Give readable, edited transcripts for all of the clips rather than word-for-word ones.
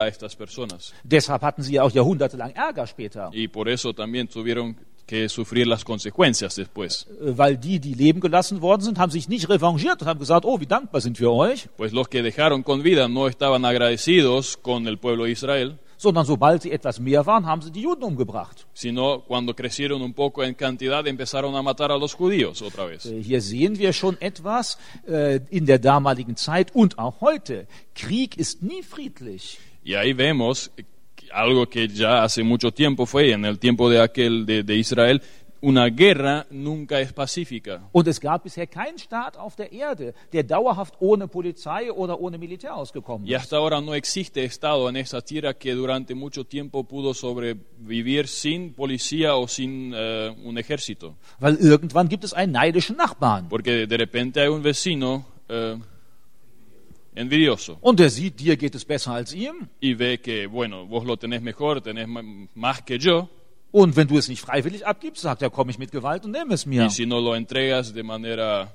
a estas personas. Deshalb hatten sie ja auch jahrhundertelang Ärger später, Y por eso también tuvieron que sufrir las consecuencias después. weil die leben gelassen worden sind, haben sich nicht revanchiert und haben gesagt, oh, wie dankbar sind wir euch, Pues los que dejaron con vida no estaban agradecidos con el pueblo de Israel, sondern sobald sie etwas mehr waren, haben sie die Juden umgebracht. sino cuando crecieron un poco en cantidad empezaron a matar a los judíos otra vez. Hier sehen wir schon etwas in der damaligen Zeit und auch heute. Krieg ist nie friedlich. Y ahí vemos algo que ya hace mucho tiempo fue, en el tiempo de de Israel, una guerra nunca es pacífica. Und es gab bisher keinen Staat auf der Erde, der dauerhaft ohne Polizei oder ohne Militär ausgekommen Y ist. hasta ahora no existe Estado en esa tierra que durante mucho tiempo pudo sobrevivir sin policía o sin un ejército. Weil irgendwann gibt es einen neidischen Nachbarn. Porque de repente hay un vecino envidioso Und der sieht, dir geht es besser als ihm. y ve que, bueno, vos lo tenés mejor, tenés más que yo, Und wenn du es nicht freiwillig abgibst, sagt er, komm ich mit Gewalt und nimm es mir. y si no lo entregas de manera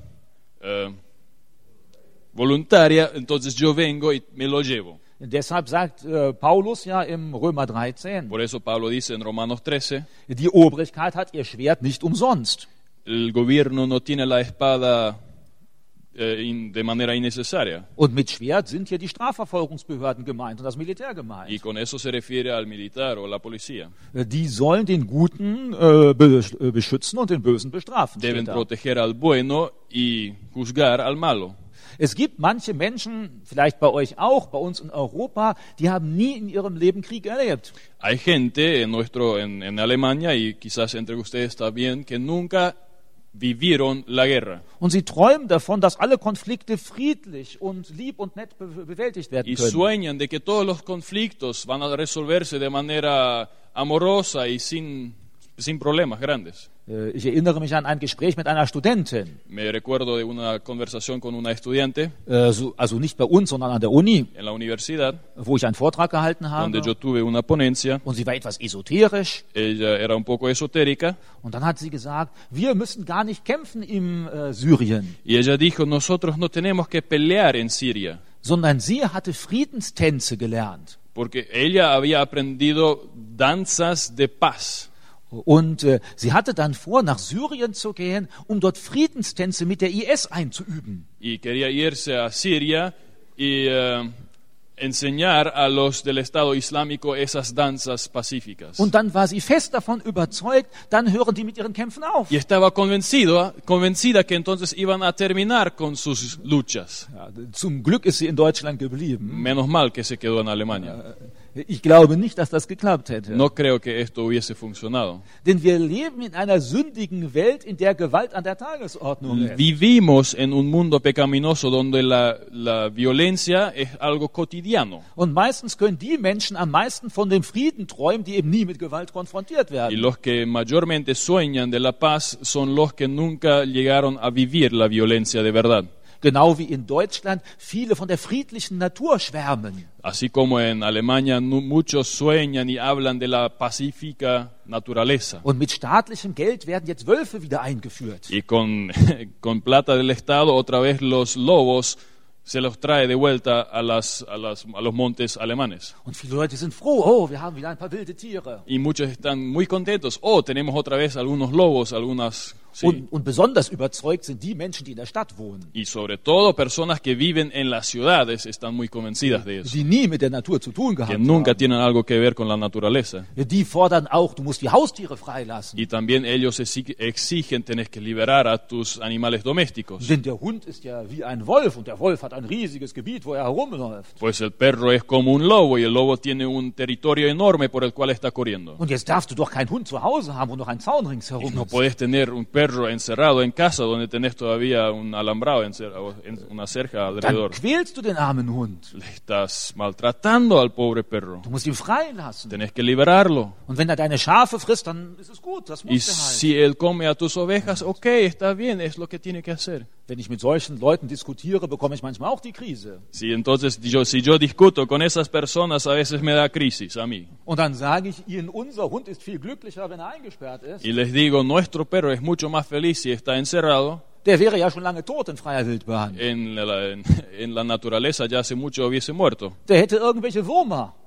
voluntaria, entonces yo vengo y me lo llevo. Deshalb sagt Paulus ja im Römer 13, Por eso Pablo dice en Romanos 13, die Obrigkeit hat ihr Schwert nicht umsonst. el gobierno no tiene la espada de manera innecesaria. Und mit Schwert sind hier die Strafverfolgungsbehörden gemeint und das Militär Y gemeint. con eso se refiere al militar o la policía. Die sollen den Guten beschützen und den Bösen bestrafen. Deben steht da. proteger al bueno y juzgar al malo. Es gibt manche Menschen, vielleicht bei euch auch, bei uns in Europa, die haben nie in ihrem Leben Krieg erlebt. Hay gente en Alemania y quizás entre ustedes también que nunca vivieron la guerra Und sie träumen davon, dass alle Konflikte friedlich und lieb und nett bewältigt werden y können. sueñan de que todos los conflictos van a resolverse de manera amorosa y sin problemas grandes. Ich erinnere mich an ein Gespräch mit einer Studentin, Me recuerdo de una conversación con una estudiante also nicht bei uns, sondern an der Uni, en la universidad wo ich einen Vortrag gehalten donde habe. yo tuve una ponencia. Und sie war etwas esoterisch. Ella era un poco esotérica Und dann hat sie gesagt, wir müssen gar nicht kämpfen in Syrien, y ella dijo, nosotros no tenemos que pelear en Siria, sondern sie hatte Friedenstänze gelernt. porque ella había aprendido danzas de paz. Und sie hatte dann vor, nach Syrien zu gehen, um dort Friedenstänze mit der IS einzuüben. Y quería irse a Siria y enseñar a los del Estado Islámico esas danzas pacíficas. Und dann war sie fest davon überzeugt, dann hören die mit ihren Kämpfen auf. Y estaba convencida que entonces iban a terminar con sus luchas. Ja, zum Glück ist sie in Deutschland geblieben. Menos mal que se quedó en Alemania. Ich glaube nicht, dass das geklappt hätte. No creo que esto hubiese funcionado. Denn wir leben in einer sündigen Welt, in der Gewalt an der Tagesordnung ist. Vivimos en un mundo pecaminoso donde la violencia es algo cotidiano. Und meistens können die Menschen am meisten von dem Frieden träumen, die eben nie mit Gewalt konfrontiert Y werden. los que mayormente sueñan de la paz son los que nunca llegaron a vivir la violencia de verdad. Genau wie in Deutschland viele von der friedlichen Natur schwärmen. Así como en Alemania muchos sueñan y hablan de la pacífica naturaleza. Und mit staatlichem Geld werden jetzt Wölfe wieder eingeführt. Y con plata del Estado otra vez los lobos se los trae de vuelta a los montes alemanes. Und viele Leute sind froh, oh, wir haben wieder ein paar wilde Tiere. Y muchos están muy contentos. Oh, tenemos otra vez algunos lobos, algunas... Sí. Und besonders überzeugt sind die Menschen, die in der Stadt wohnen, Y sobre todo personas que viven en las ciudades están muy convencidas de eso. die nie mit der Natur zu tun Que gehabt nunca haben. tienen algo que ver con la naturaleza. Die fordern auch, du musst die Haustiere freilassen. Y también ellos exigen, tenés que liberar a tus animales domésticos. Denn der Hund ist ja wie ein Wolf und der Wolf hat ein riesiges Gebiet, wo er herumläuft. Pues el perro es como un lobo y el lobo tiene un territorio enorme por el cual está corriendo. Und jetzt darfst du doch keinen Hund zu Hause haben, wo noch ein Zaun ringsherum No ist. podés tener un perro encerrado en casa donde tenés todavía un alambrado, una cerca Dann alrededor. quälst du den armen Hund. Le estás maltratando al pobre perro. Du musst ihn freilassen. Tenés que liberarlo. Und wenn er deine Schafe frisst, dann ist es gut, das Y muss er halt. si él come a tus ovejas, ok, está bien, es lo que tiene que hacer. Wenn ich mit solchen Leuten diskutiere, bekomme ich manchmal auch die Krise. Sí, entonces si yo discuto con esas personas, a veces me da crisis a mí. Und dann sage ich ihnen, unser Hund ist viel glücklicher, wenn er eingesperrt ist. Y les digo, nuestro perro es mucho más feliz si está encerrado. Der wäre ja schon lange tot in freier Wildbahn. En la naturaleza ya hace mucho hubiese muerto. Der hätte irgendwelche Würmer.